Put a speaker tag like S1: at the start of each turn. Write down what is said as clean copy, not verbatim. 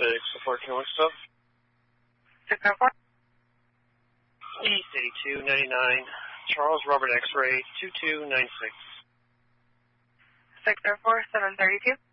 S1: 604 Killing Stuff.
S2: 604.
S1: East 8299, Charles Robert X-Ray 2296.
S2: 604, 732.